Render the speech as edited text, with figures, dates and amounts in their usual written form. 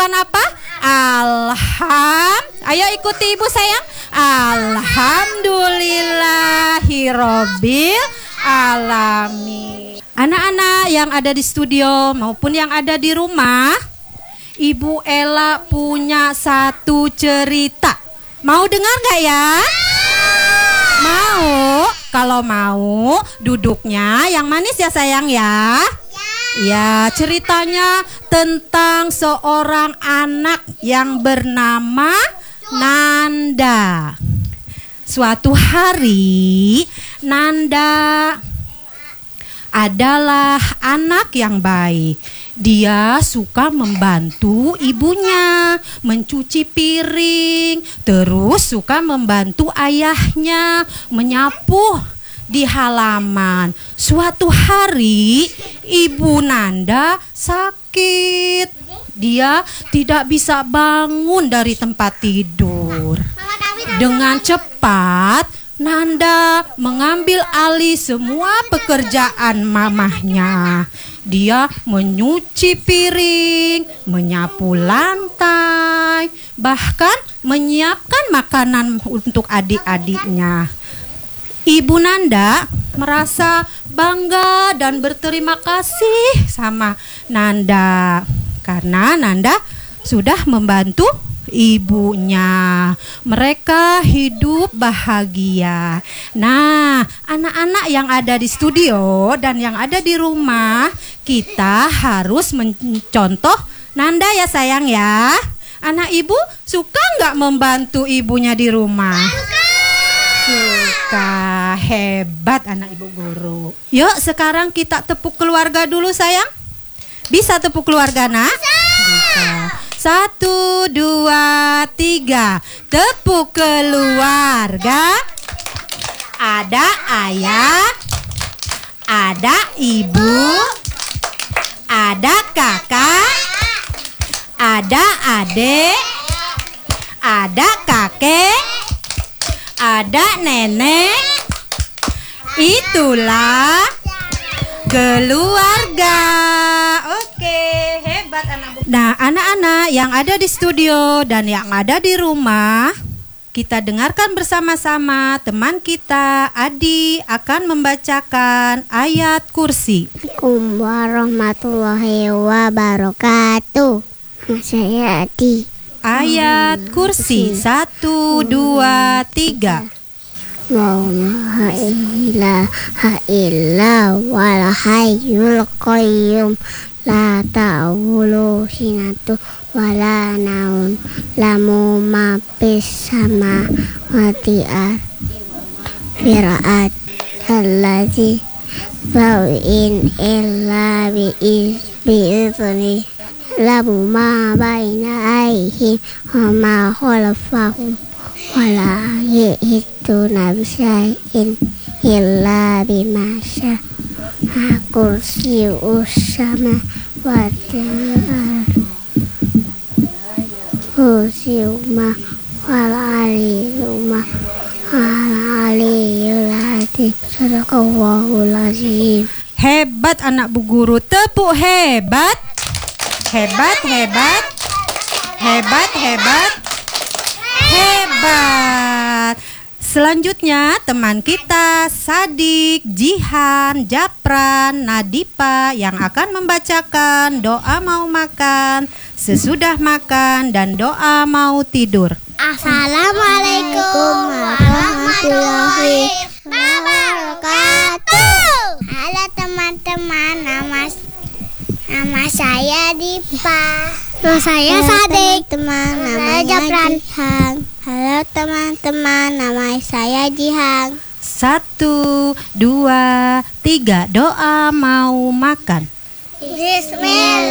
mengatakan apa? Ayo ikuti ibu sayang. Alhamdulillahirobbil alamin. Anak-anak yang ada di studio maupun yang ada di rumah, Ibu Ella punya satu cerita. Mau dengar gak ya? Mau? Kalau mau, duduknya yang manis ya sayang ya. Ya, ceritanya tentang seorang anak yang bernama Nanda. Suatu hari, Nanda adalah anak yang baik. Dia suka membantu ibunya mencuci piring, terus suka membantu ayahnya menyapu di halaman. Suatu hari ibu Nanda sakit. Dia tidak bisa bangun dari tempat tidur. Dengan cepat Nanda mengambil alih semua pekerjaan mamahnya. Dia menyuci piring, menyapu lantai, bahkan menyiapkan makanan untuk adik-adiknya. Ibu Nanda merasa bangga dan berterima kasih sama Nanda karena Nanda sudah membantu ibunya. Mereka hidup bahagia. Nah, anak-anak yang ada di studio dan yang ada di rumah, kita harus mencontoh Nanda ya sayang ya. Anak ibu suka nggak membantu ibunya di rumah? Suka. Hebat anak ibu guru. Yuk sekarang kita tepuk keluarga dulu sayang. Bisa tepuk keluarga nak? Bisa. 1, 2, 3. Tepuk keluarga. Ada ayah, ada ibu, ada kakak, ada adik, ada kakek, ada nenek. Itulah keluarga. Oke, hebat anak. Nah, anak-anak yang ada di studio dan yang ada di rumah, kita dengarkan bersama-sama. Teman kita Adi akan membacakan ayat kursi. Assalamualaikum warahmatullahi wabarakatuh. Saya Adi. Ayat kursi 1, 2, 3. La ilaha illa wal hayyul qayyum la ta'khudhuhu sinatun wa la naum lahu ma fis samawati wal ardi allazi ba'in illa bi'izni lahu ma baina aydihim wa ma khalfahum wala yahituna bisyai'in illa bima syaa kursiyyus samawati wal aliyyul azim. Sadaqallahul azim. Hebat anak bu guru. Tepuk hebat. Hebat, hebat. Hebat, hebat. Hebat. Selanjutnya teman kita Sadik, Jihan, Japran, Nadipa yang akan membacakan doa mau makan, sesudah makan, dan doa mau tidur. Assalamualaikum warahmatullahi wabarakatuh. Halo teman-teman, nama saya Dipa. Nama saya Sadik. Teman, nama Japran. Halo teman-teman, nama saya Jihan. 1, 2, 3. Doa mau makan. Bismillah.